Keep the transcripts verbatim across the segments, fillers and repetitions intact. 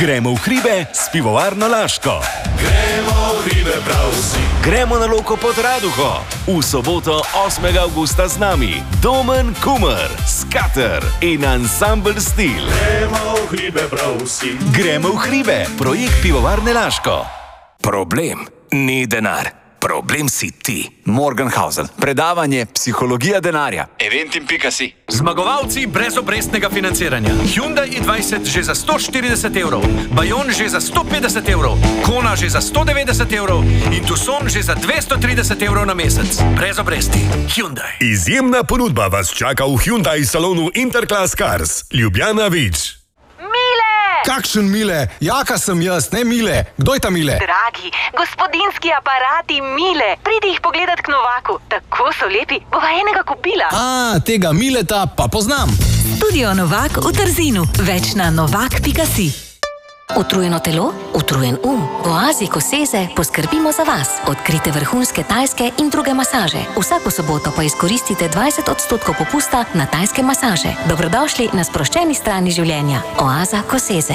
Gremo v hribe s pivovarno Laško. Gremo v hribe prav vsi. Gremo na Loko pod Raduho. V soboto osmega avgusta z nami Domen Kumer, Skater in ansambl Stil. Gremo v hribe prav vsi. Gremo v hribe, projekt pivovarne Laško. Problem ni denar. Problem si ti. Morgenhausen. Predavanje Psihologija denarja. Eventim pika si. Zmagovalci brezobrestnega financiranja. Hyundai i dvajset že za sto štirideset evrov, Bayon že za sto petdeset evrov, Kona že za sto devetdeset evrov in Tucson že za dvesto trideset evrov na mesec. Brez obresti. Hyundai. Izjemna ponudba vas čaka v Hyundai salonu Interclass Cars. Ljubljana Vič. Kakšen Mile? Jaka sem jaz, ne Mile. Kdo je ta Mile? Dragi, gospodinski aparati Mile. Pridi jih pogledat k Novaku. Tako so lepi, bova enega kupila. A, tega Mileta pa poznam. Studio Novak v Trzinu. Več na novak pika si. Utrujeno telo, utrujen um. V Oazi Koseze poskrbimo za vas. Odkrite vrhunske tajske in druge masaže. Vsako soboto pa izkoristite dvajset odstotkov popusta na tajske masaže. Dobrodošli na sproščeni strani življenja. Oaza Koseze.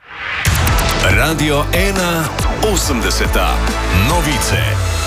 Radio ena osemdeseta. Novice.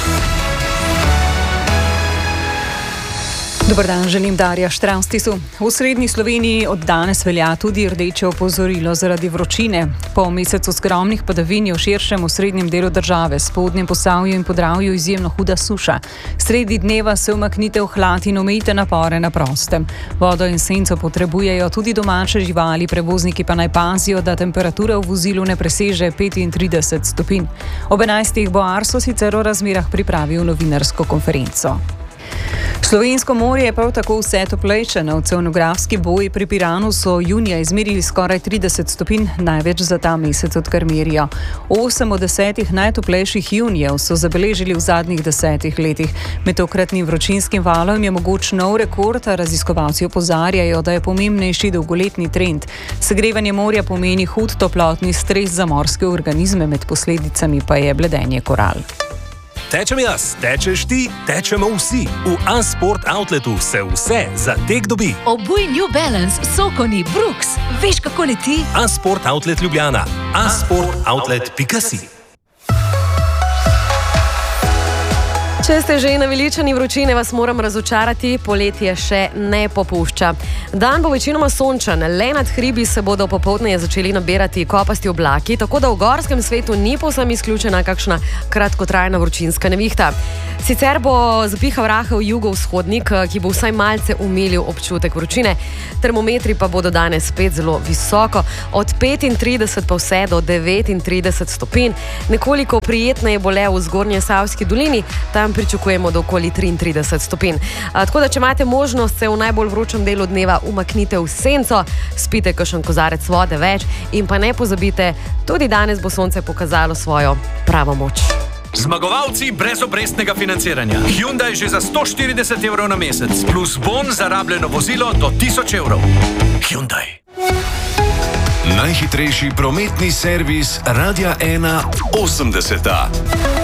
Dobar dan, želim Darja Štravstisu. V srednji Sloveniji od danes velja tudi rdeče opozorilo zaradi vročine. Po mesecu skromnih padavin je v širšem osrednjem delu države, spodnjem Posavju in Podravju izjemno huda suša. Sredi dneva se umaknite v hlad in omejite napore na prostem. Vodo in senco potrebujejo tudi domače živali, prevozniki pa naj pazijo, da temperatura v vozilu ne preseže petintrideset stopinj. Ob enajstih bo Arso sicer o razmerah pripravil novinarsko konferenco. Slovensko morje je prav tako vse toplejše. Na oceanografski boji pri Piranu so junija izmerili skoraj trideset stopinj, največ za ta mesec, odkar merijo. Osem od desetih najtoplejših junijev so zabeležili v zadnjih desetih letih. Med tokratnim vročinskim valom je mogoč nov rekord, a raziskovalci opozarjajo, da je pomembnejši dolgoletni trend. Segrevanje morja pomeni hud toplotni stres za morske organizme, med posledicami pa je bledenje koral. Tečem jaz, tečeš ti, tečemo vsi. V A-Sport Outletu se vse za tek dobi. Obuj New Balance, Sokoni, Brooks. Veš, kako leti? A-Sport Outlet Ljubljana. a sport outlet pika si. Če ste že naveličani vročine, vas moram razočarati, poletje še ne popušča. Dan bo večinoma sončen, le nad hribi se bodo popoldne začeli nabirati kopasti oblaki, tako da v gorskem svetu ni povsem izključena kakšna kratkotrajna vročinska nevihta. Sicer bo zapihal rahel jugovzhodnik, ki bo vsaj malce umilil občutek vročine. Termometri pa bodo danes spet zelo visoko, od petintrideset pa vse do devetintrideset stopinj. Nekoliko prijetneje bo le v Zgornjesavski dolini, tam pričakujemo do okoli triintrideset stopinj. A, tako da, če imate možnost, se v najbolj vročem delu dneva umaknite v senco, spite kakšen kozarec vode več in pa ne pozabite, tudi danes bo sonce pokazalo svojo pravo moč. Zmagovalci brezobrestnega financiranja. Hyundai že za sto štirideset evrov na mesec, plus bon za rabljeno vozilo do tisoč evrov. Hyundai. Najhitrejši prometni servis Radia ena osemdeseta.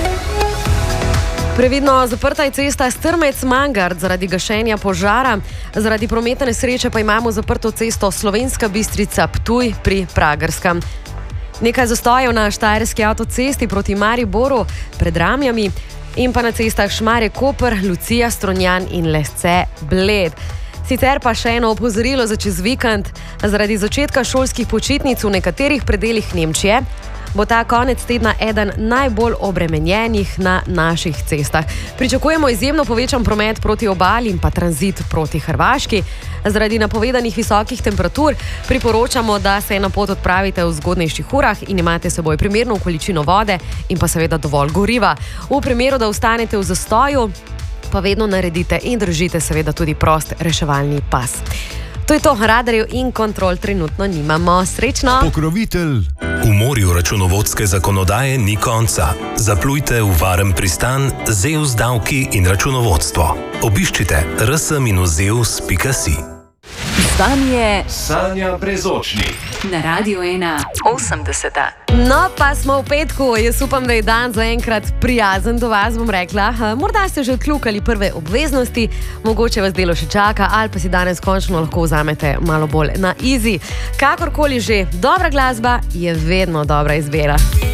Previdno, zaprta je cesta Strmec-Mangart zaradi gašenja požara. Zaradi prometne nesreče pa imamo zaprto cesto Slovenska Bistrica-Ptuj pri Pragerskem. Nekaj zastojev na štajerski avtocesti proti Mariboru pred Ramjami in pa na cestah Šmarje-Koper, Lucija-Stronjan in Lesce-Bled. Sicer pa še eno opozorilo za čez vikend. Zaradi začetka šolskih počitnic v nekaterih predelih Nemčije bo ta konec tedna eden najbolj obremenjenih na naših cestah. Pričakujemo izjemno povečan promet proti obali in pa tranzit proti Hrvaški. Zaradi napovedanih visokih temperatur priporočamo, da se na pot odpravite v zgodnejših urah in imate seboj primerno količino vode in pa seveda dovolj goriva. V primeru, da ostanete v zastoju, pa vedno naredite in držite seveda tudi prost reševalni pas. To je to, radarjev in kontrol trenutno nimamo. Srečno! Pokrovitelj. V morju računovodske zakonodaje ni konca. Zaplujte v varen pristan Zeus davki in računovodstvo. Obiščite rs minus zeus pika si. vami je Sanja Brezočnik. na Radiu ena osemdeseta. No, pa smo v petku. Jaz upam, da je dan zaenkrat prijazen do vas, bom rekla. Morda ste že odkljukali prve obveznosti, mogoče vas delo še čaka, ali pa si danes končno lahko vzamete malo bolj na easy. Kakorkoli že, dobra glasba je vedno dobra izbira.